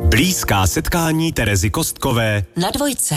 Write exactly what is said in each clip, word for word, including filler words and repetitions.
Blízká setkání Terezy Kostkové na Dvojce.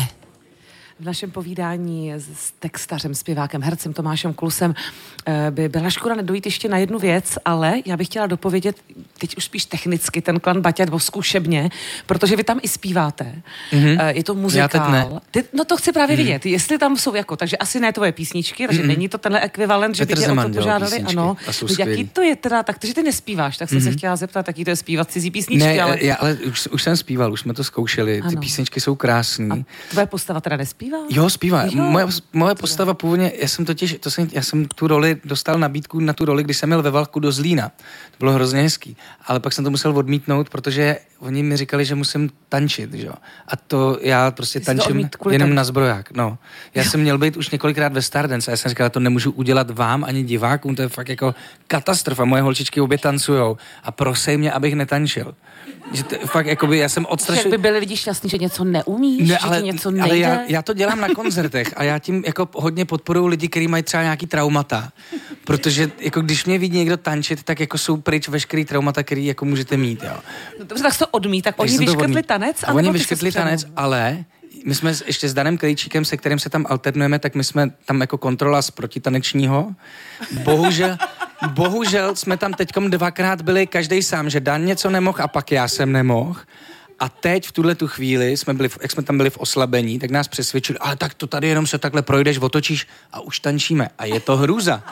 V našem povídání s textařem, zpěvákem, hercem Tomášem Klusem by byla škoda nedojít ještě na jednu věc, ale já bych chtěla dopovědět teď už spíš technicky ten Klan Baťa nebo zkušebně, protože vy tam i zpíváte. Mm-hmm. Je to muzikál. Ty, no to chci právě mm-hmm. vidět, jestli tam jsou jako, takže asi ne tvoje písničky, takže mm-hmm. není to tenhle ekvivalent, že by tě o to požádali. Ano. Jaký to je teda, tak, že ty nespíváš, tak jsem mm-hmm. se chtěla zeptat, jaký to je zpívat cizí písničky. Ne, ale, já, ale už, už jsem zpíval, už jsme to zkoušeli, ty písničky jsou krásný. A tvoje postava teda nespívá? Jo, zpívá. Jo. Moje, moje postava původně, já jsem totiž, to jsem, já jsem tu roli dostal nabídku na tu roli, když jsem jel ve vlaku do Zlína. To bylo hrozně hezký. Ale pak jsem to musel odmítnout, protože oni mi říkali, že musím tančit, že jo. A to já prostě Jsi tančím jenom tanč. na zbroják, no. Já jo. jsem měl být už několikrát ve Stardance a já jsem říkal, to nemůžu udělat vám ani divákům, to je fakt jako katastrofa. Moje holčičky obě tancujou a prosej mě, abych netančil. Že to, fakt, jakoby, já jsem odstrašil... Jak by byli lidi šťastní, že něco neumíš, ne, že ale, ti něco nejde? Ale já, já to dělám na koncertech a já tím jako hodně podporuji lidi, kteří mají třeba nějaký traumata. Protože jako když mě vidí někdo tančit, tak jako jsou pryč veškerý traumata, který jako můžete mít, jo. No, dobře, tak to odmít, tak, tak oni vyškrtli tanec? A oni vyškrtli tanec, ale... My jsme ještě s Danem Krejčíkem, se kterým se tam alternujeme, tak my jsme tam jako kontrola z protitanečního. Bohužel, bohužel jsme tam teďkom dvakrát byli každej sám, že Dan něco nemohl a pak já jsem nemohl. A teď v tuhle tu chvíli, jsme byli, jak jsme tam byli v oslabení, tak nás přesvědčili, ale tak to tady jenom se takhle projdeš, otočíš a už tančíme. A je to hrůza.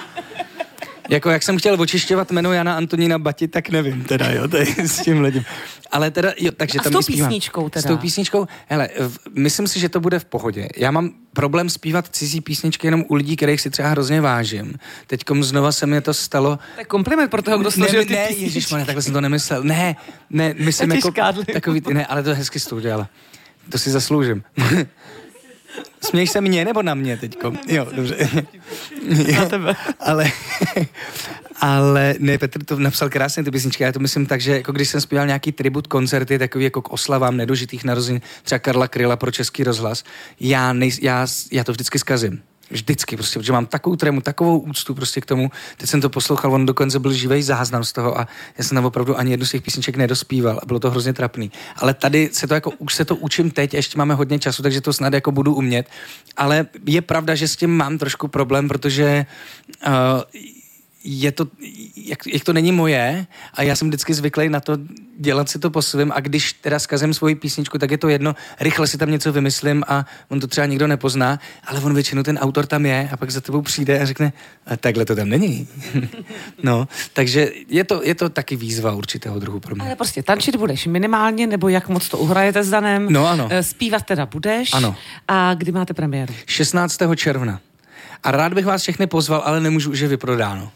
Jako jak jsem chtěl očišťovat jméno Jana Antonína Bati, tak nevím teda, jo, to je s tím lidem. Ale teda, jo, takže a tam s tou písničkou teda? S tou písničkou, hele, v, myslím si, že to bude v pohodě. Já mám problém zpívat cizí písničky jenom u lidí, kterých si třeba hrozně vážím. Teďkom znova se mi to stalo. To je kompliment pro toho, kdo složil ty ne, písničky. Ježišmarja, takhle jsem to nemyslel. Ne, ne, myslím jako takový, ne, ale to hezky jsi to udělala. To si zasloužím. Směješ se mě nebo na mě teďko? Jo, dobře. Na tebe. Ale, ale ne, Petr to napsal krásně ty písničky. Já to myslím tak, že jako když jsem zpíval nějaký tribut koncerty, takový jako k oslavám nedožitých narozenin, třeba Karla Kryla pro Český rozhlas, já, nej, já, já to vždycky zkazím. Vždycky, prostě, protože mám takovou trému, takovou úctu prostě k tomu. Teď jsem to poslouchal, on dokonce byl živej záznam z toho a já jsem tam opravdu ani jednu z těch písniček nedospíval a bylo to hrozně trapný. Ale tady se to jako, už se to učím teď, ještě máme hodně času, takže to snad jako budu umět. Ale je pravda, že s tím mám trošku problém, protože uh, je to, jak, jak to není moje a já jsem vždycky zvyklý na to dělat si to po svém a když teda zkazím svoji písničku, tak je to jedno, rychle si tam něco vymyslím a on to třeba nikdo nepozná, ale on většinou ten autor tam je a pak za tebou přijde a řekne, a takhle to tam není. No, takže je to, je to taky výzva určitého druhu pro mě. Ale prostě tančit budeš minimálně, nebo jak moc to uhrajete s Danem? No ano. Zpívat teda budeš? Ano. A kdy máte premiéru? šestnáctého června. A rád bych vás všechny pozval, ale nemůžu, už je vyprodáno.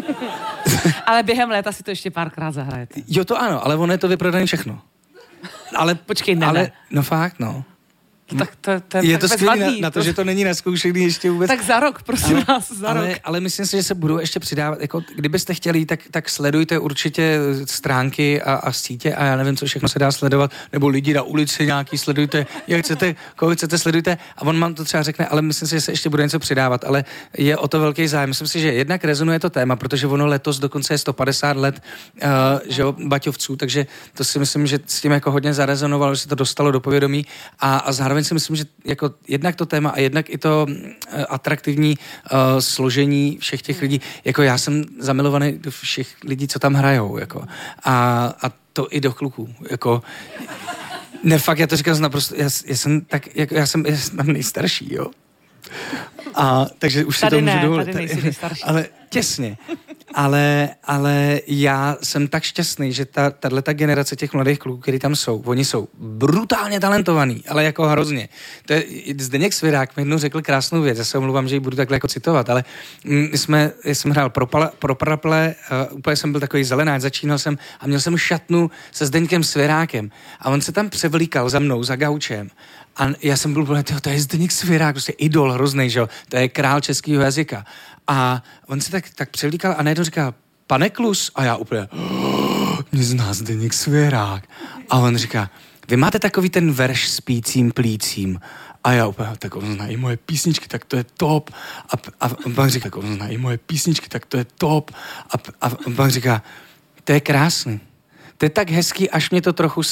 Ale během léta si to ještě párkrát zahrajete. Jo, to ano, ale ono je to vyprodané všechno. Ale počkej, ne, ale, ne. No fakt, no. Tak to, to je, je to skvělé na, na to, že to není naskoušený ještě vůbec. Tak za rok, prosím ale, vás, za ale, rok. Ale myslím si, že se budou ještě přidávat, jako kdybyste chtěli, tak, tak sledujte určitě stránky a, a sítě a já nevím, co všechno se dá sledovat, nebo lidi na ulici nějaký sledujte, jak chcete, koho chcete, sledujte a on vám to třeba řekne, ale myslím si, že se ještě bude něco přidávat, ale je o to velký zájem. Myslím si, že jednak rezonuje to téma, protože ono letos dokonce je sto padesát let, uh, že jo, Baťovců, takže to si myslím, že s tím jako hodně zarezonovalo, že se to dostalo do povědomí a, a zároveň si myslím, že jako jednak to téma a jednak i to uh, atraktivní uh, složení všech těch lidí, jako já jsem zamilovaný do všech lidí, co tam hrajou, jako. A, a to i do kluků, jako. Ne, fakt, já to říkám naprosto, já, já jsem tak, jako, já jsem, já jsem tam nejstarší, jo. A, takže už tady si to můžu ne, dovolit. Tady nejsi nejstarší. Ale těsně. Ale, ale já jsem tak šťastný, že ta, tato generace těch mladých kluků, který tam jsou, oni jsou brutálně talentovaní, ale jako hrozně. To je, Zdeněk Svěrák mi jednou řekl krásnou věc, já se omluvám, že ji budu takhle jako citovat, ale my jsme, já jsem hrál pro, pala, pro paraple, uh, úplně jsem byl takový zelenáč, začínal jsem a měl jsem šatnu se Zdeňkem Svěrákem a on se tam převlíkal za mnou, za gaučem. A já jsem byl, tyjo, to je Zdeněk Svěrák, prostě idol hroznej, že jo, to je král českého jazyka. A on se tak, tak převlíkal a najednou říkal, pane Klus, a já úplně, oh, mě zná Zdeněk Svěrák. A on říká, vy máte takový ten verš s pícím plícím. A já úplně, tak on zná i moje písničky, tak to je top. A, a pak říká, tak on zná i moje písničky, tak to je top. A, a pak říká, to je krásný. To je tak hezký, až mě to trochu